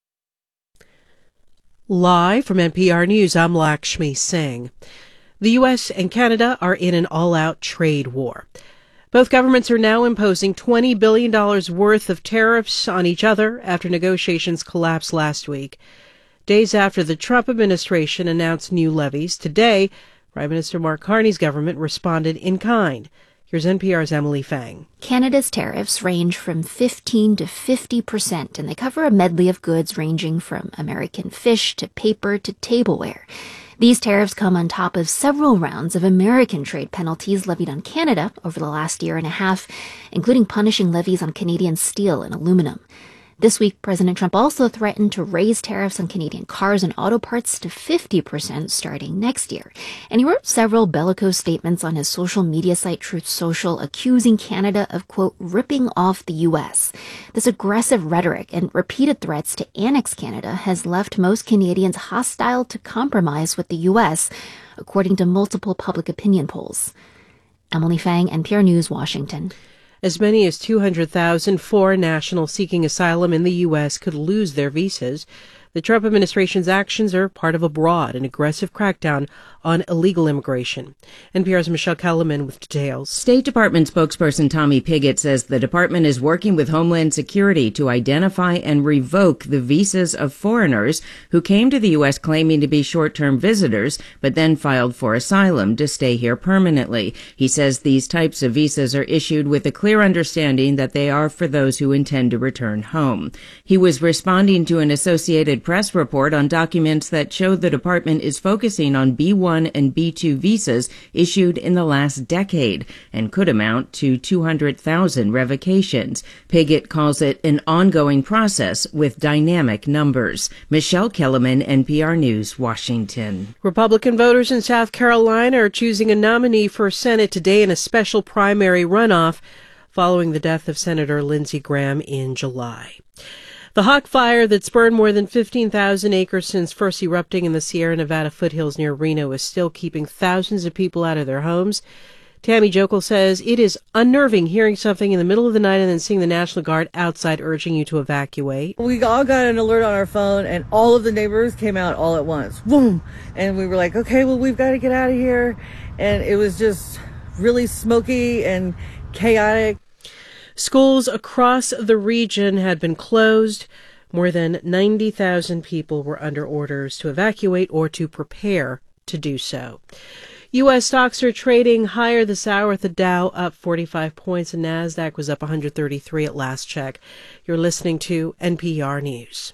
Live from NPR News, I'm Lakshmi Singh. The U.S. and Canada are in an all-out trade war. Both governments are now imposing $20 billion worth of tariffs on each other after negotiations collapsed last week. Days after the Trump administration announced new levies, today, Prime Minister Mark Carney's government responded in kind. Here's NPR's Emily Fang. Canada's tariffs range from 15% to 50%, and they cover a medley of goods ranging from American fish to paper to tableware. These tariffs come on top of several rounds of American trade penalties levied on Canada over the last year and a half, including punishing levies on Canadian steel and aluminum. This week, President Trump also threatened to raise tariffs on Canadian cars and auto parts to 50% starting next year. And he wrote several bellicose statements on his social media site Truth Social, accusing Canada of, quote, ripping off the U.S. This aggressive rhetoric and repeated threats to annex Canada has left most Canadians hostile to compromise with the U.S., according to multiple public opinion polls. Emily Fang, NPR News, Washington. As many as 200,000 foreign nationals seeking asylum in the U.S. could lose their visas. The Trump administration's actions are part of a broad and aggressive crackdown on illegal immigration. NPR's Michelle Kellerman with details. State Department spokesperson Tommy Pigott says the department is working with Homeland Security to identify and revoke the visas of foreigners who came to the U.S. claiming to be short-term visitors, but then filed for asylum to stay here permanently. He says these types of visas are issued with a clear understanding that they are for those who intend to return home. He was responding to an Associated Press report on documents that show the department is focusing on B1 and B2 visas issued in the last decade and could amount to 200,000 revocations. Pigott calls it an ongoing process with dynamic numbers. Michelle Kellerman, NPR News, Washington. Republican voters in South Carolina are choosing a nominee for Senate today in a special primary runoff following the death of Senator Lindsey Graham in July. The hawk fire that burned more than 15,000 acres since first erupting in the Sierra Nevada foothills near Reno is still keeping thousands of people out of their homes. Tammy Jokel says it is unnerving hearing something in the middle of the night and then seeing the National Guard outside urging you to evacuate. We all got an alert on our phone and all of the neighbors came out all at once. Boom! And we were like, okay, well, we've got to get out of here. And it was just really smoky and chaotic. Schools across the region had been closed. More than 90,000 people were under orders to evacuate or to prepare to do so. U.S. stocks are trading higher this hour, with the Dow up 45 points and NASDAQ was up 133 at last check. You're listening to NPR News.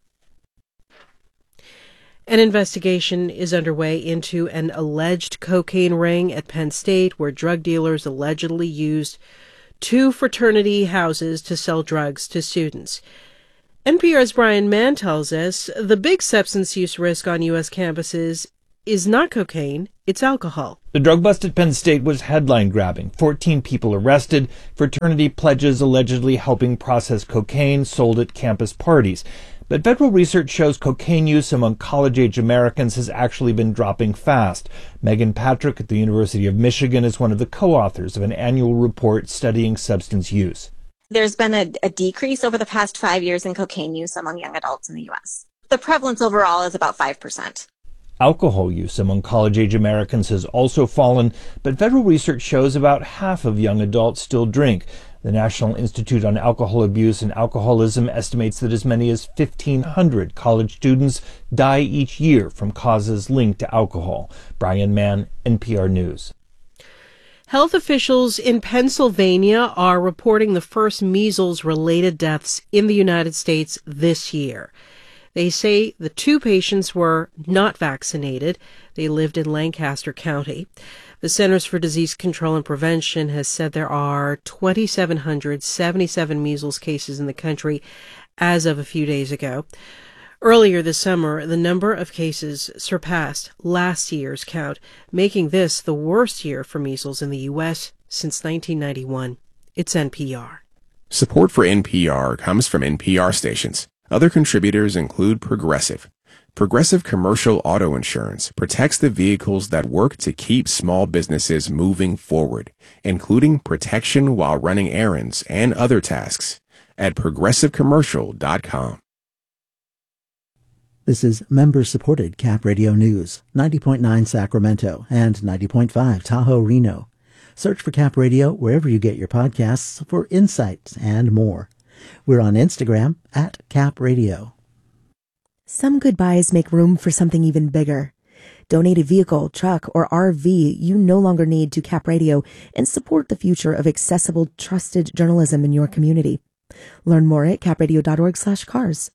An investigation is underway into an alleged cocaine ring at Penn State, where drug dealers allegedly used 2 fraternity houses to sell drugs to students. NPR's Brian Mann tells us the big substance use risk on U.S. campuses is not cocaine, it's alcohol. The drug bust at Penn State was headline-grabbing. 14 people arrested, fraternity pledges allegedly helping process cocaine sold at campus parties. But federal research shows cocaine use among college-age Americans has actually been dropping fast. Megan Patrick at the University of Michigan is one of the co-authors of an annual report studying substance use. There's been a decrease over the past 5 years in cocaine use among young adults in the U.S. The prevalence overall is about 5%. Alcohol use among college-age Americans has also fallen, but federal research shows about half of young adults still drink. The National Institute on Alcohol Abuse and Alcoholism estimates that as many as 1,500 college students die each year from causes linked to alcohol. Brian Mann, NPR News. Health officials in Pennsylvania are reporting the first measles-related deaths in the United States this year. They say the 2 patients were not vaccinated. They lived in Lancaster County. The Centers for Disease Control and Prevention has said there are 2,777 measles cases in the country as of a few days ago. Earlier this summer, the number of cases surpassed last year's count, making this the worst year for measles in the U.S. since 1991. It's NPR. Support for NPR comes from NPR stations. Other contributors include Progressive. Progressive Commercial Auto Insurance protects the vehicles that work to keep small businesses moving forward, including protection while running errands and other tasks at progressivecommercial.com. This is member-supported Cap Radio News, 90.9 Sacramento and 90.5 Tahoe, Reno. Search for Cap Radio wherever you get your podcasts for insights and more. We're on Instagram at Cap Radio. Some goodbyes make room for something even bigger. Donate a vehicle, truck, or RV you no longer need to Cap Radio and support the future of accessible, trusted journalism in your community. Learn more at capradio.org/cars.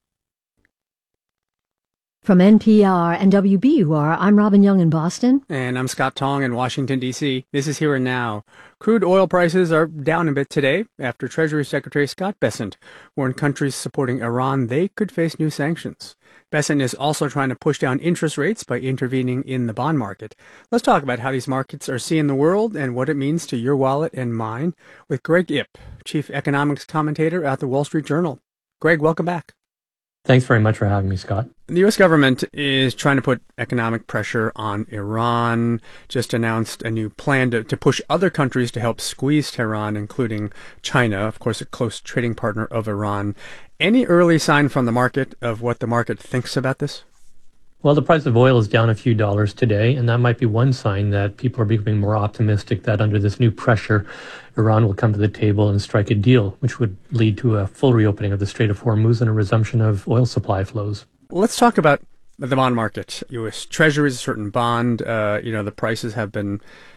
From NPR and WBUR, I'm Robin Young in Boston. And I'm Scott Tong in Washington, D.C. This is Here and Now. Crude oil prices are down a bit today after Treasury Secretary Scott Bessent warned countries supporting Iran they could face new sanctions. Bessent is also trying to push down interest rates by intervening in the bond market. Let's talk about how these markets are seeing the world and what it means to your wallet and mine with Greg Ip, chief economics commentator at the Wall Street Journal. Greg, welcome back. Thanks very much for having me, Scott. The U.S. government is trying to put economic pressure on Iran, just announced a new plan to push other countries to help squeeze Tehran, including China, of course, a close trading partner of Iran. Any early sign from the market of what the market thinks about this? Well, the price of oil is down a few dollars today, and that might be one sign that people are becoming more optimistic that under this new pressure, Iran will come to the table and strike a deal, which would lead to a full reopening of the Strait of Hormuz and a resumption of oil supply flows. Let's talk about the bond market. U.S. Treasuries, a certain bond, the prices have been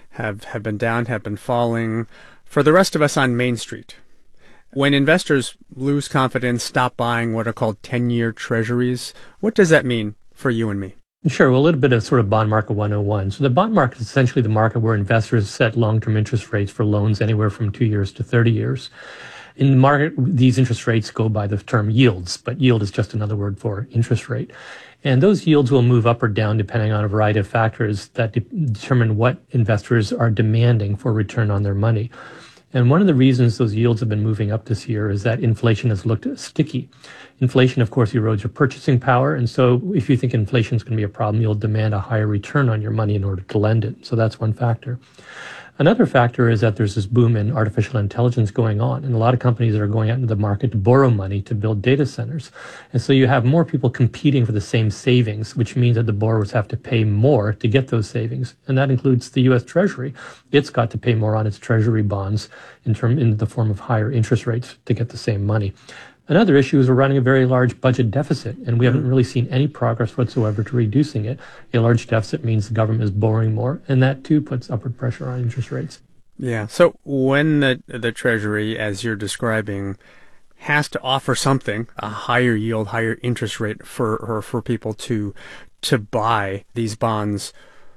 down, have been falling. For the rest of us on Main Street, when investors lose confidence, stop buying what are called 10-year treasuries, what does that mean for you and me? Sure. Well, a little bit of sort of bond market 101. So the bond market is essentially the market where investors set long-term interest rates for loans anywhere from 2 years to 30 years. In the market, these interest rates go by the term yields, but yield is just another word for interest rate. And those yields will move up or down depending on a variety of factors that determine what investors are demanding for return on their money. And one of the reasons those yields have been moving up this year is that inflation has looked sticky. Inflation, of course, erodes your purchasing power. And so if you think inflation is going to be a problem, you'll demand a higher return on your money in order to lend it. So that's one factor. Another factor is that there's this boom in artificial intelligence going on, and a lot of companies are going out into the market to borrow money to build data centers. And so you have more people competing for the same savings, which means that the borrowers have to pay more to get those savings. And that includes the U.S. Treasury. It's got to pay more on its Treasury bonds in the form of higher interest rates to get the same money. Another issue is we're running a very large budget deficit, and we haven't really seen any progress whatsoever to reducing it. A large deficit means the government is borrowing more, and that too puts upward pressure on interest rates. Yeah. So when the Treasury, as you're describing, has to offer something, a higher yield, higher interest rate for people to buy these bonds,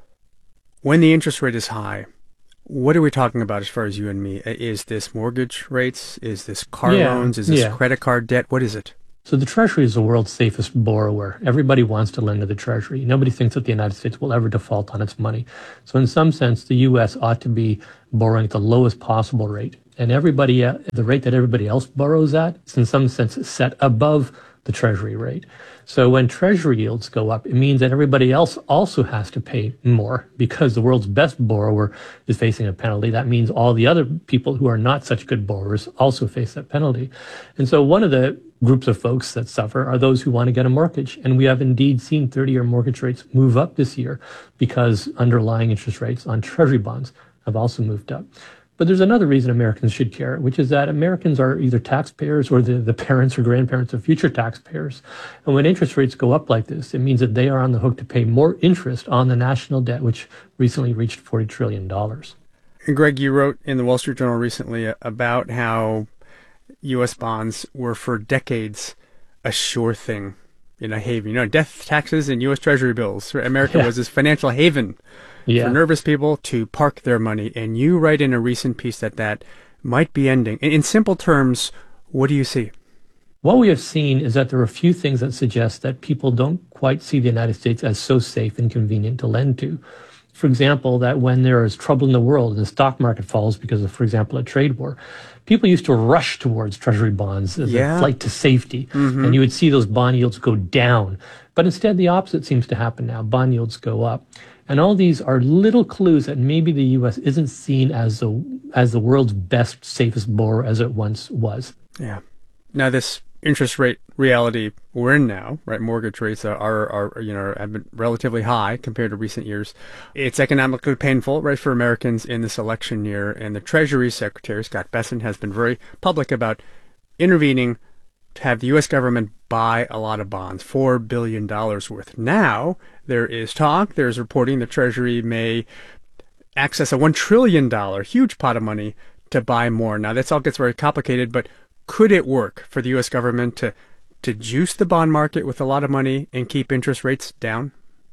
when the interest rate is high, what are we talking about as far as you and me? Is this mortgage rates? Is this car loans? Is this credit card debt? What is it? So the Treasury is the world's safest borrower. Everybody wants to lend to the Treasury. Nobody thinks that the United States will ever default on its money. So in some sense, the U.S. ought to be borrowing at the lowest possible rate. And the rate that everybody else borrows at is in some sense set above the Treasury rate. So when Treasury yields go up, it means that everybody else also has to pay more because the world's best borrower is facing a penalty. That means all the other people who are not such good borrowers also face that penalty. And so one of the groups of folks that suffer are those who want to get a mortgage. And we have indeed seen 30-year mortgage rates move up this year because underlying interest rates on Treasury bonds have also moved up. But there's another reason Americans should care, which is that Americans are either taxpayers or the parents or grandparents of future taxpayers. And when interest rates go up like this, it means that they are on the hook to pay more interest on the national debt, which recently reached $40 trillion. And Greg, you wrote in the Wall Street Journal recently about how U.S. bonds were for decades a sure thing in a haven. Death taxes and U.S. Treasury bills. America was this financial haven for nervous people to park their money. And you write in a recent piece that might be ending. In simple terms, what do you see? What we have seen is that there are a few things that suggest that people don't quite see the United States as so safe and convenient to lend to. For example, that when there is trouble in the world and the stock market falls because of, for example, a trade war, people used to rush towards Treasury bonds as a flight to safety. Mm-hmm. And you would see those bond yields go down. But instead, the opposite seems to happen now. Bond yields go up. And all these are little clues that maybe the U.S. isn't seen as the world's best, safest borrower as it once was. Yeah. Now, this interest rate reality we're in now, right? Mortgage rates are have been relatively high compared to recent years. It's economically painful, right, for Americans in this election year. And the Treasury Secretary, Scott Bessent, has been very public about intervening to have the U.S. government buy a lot of bonds, $4 billion worth. Now, there is talk, there's reporting the Treasury may access a $1 trillion, huge pot of money to buy more. Now, this all gets very complicated, but could it work for the U.S. government to juice the bond market with a lot of money and keep interest rates down?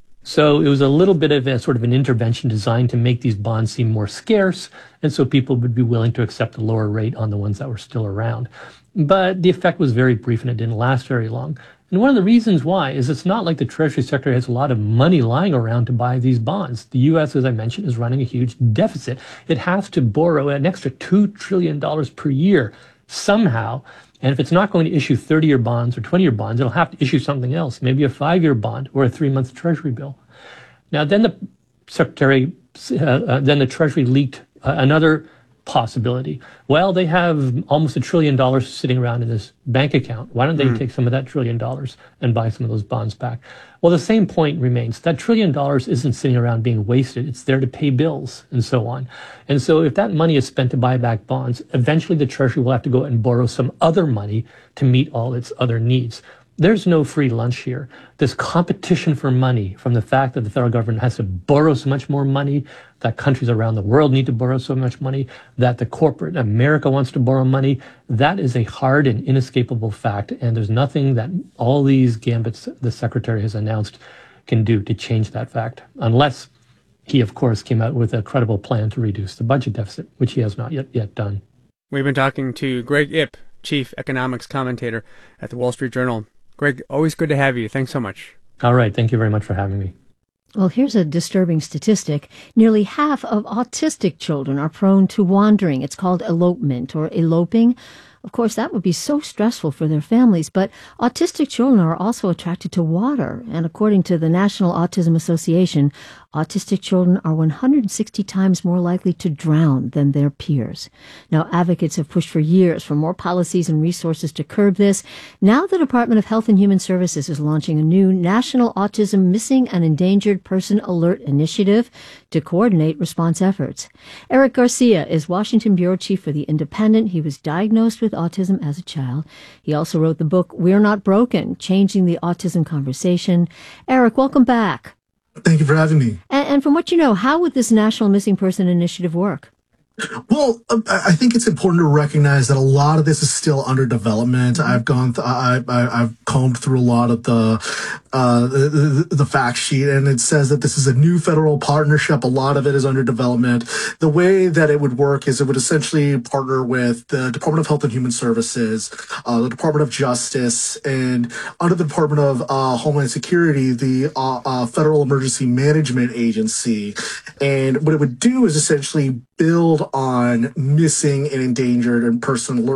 So it was a little bit of a sort of an intervention designed to make these bonds seem more scarce, and so people would be willing to accept a lower rate on the ones that were still around. But the effect was very brief and it didn't last very long. And one of the reasons why is it's not like the Treasury Secretary has a lot of money lying around to buy these bonds. The U.S., as I mentioned, is running a huge deficit. It has to borrow an extra $2 trillion per year somehow. And if it's not going to issue 30-year bonds or 20-year bonds, it'll have to issue something else, maybe a 5-year bond or a 3-month Treasury bill. Now, then the Treasury leaked another possibility. Well, they have almost $1 trillion sitting around in this bank account. Why don't they take some of that $1 trillion and buy some of those bonds back? Well, the same point remains. That $1 trillion isn't sitting around being wasted. It's there to pay bills and so on. And so if that money is spent to buy back bonds, eventually the Treasury will have to go and borrow some other money to meet all its other needs. There's no free lunch here. This competition for money from the fact that the federal government has to borrow so much more money, that countries around the world need to borrow so much money, that the corporate America wants to borrow money, that is a hard and inescapable fact. And there's nothing that all these gambits the Secretary has announced can do to change that fact, unless he, of course, came out with a credible plan to reduce the budget deficit, which he has not yet done. We've been talking to Greg Ip, chief economics commentator at the Wall Street Journal. Greg, always good to have you. Thanks so much. All right. Thank you very much for having me. Well, here's a disturbing statistic. Nearly half of autistic children are prone to wandering. It's called elopement or eloping. Of course, that would be so stressful for their families, but autistic children are also attracted to water. And according to the National Autism Association, autistic children are 160 times more likely to drown than their peers. Now, advocates have pushed for years for more policies and resources to curb this. Now the Department of Health and Human Services is launching a new National Autism Missing and Endangered Person Alert Initiative to coordinate response efforts. Eric Garcia is Washington Bureau Chief for The Independent. He was diagnosed with autism as a child. He also wrote the book We're Not Broken, Changing the Autism Conversation. Eric, welcome back. Thank you for having me. And from what you know, how would this National Missing Person Initiative work? Well, I think it's important to recognize that a lot of this is still under development. I've combed through a lot of the fact sheet, and it says that this is a new federal partnership. A lot of it is under development. The way that it would work is it would essentially partner with the Department of Health and Human Services, the Department of Justice, and under the Department of Homeland Security, the Federal Emergency Management Agency. And what it would do is essentially build on missing and endangered and person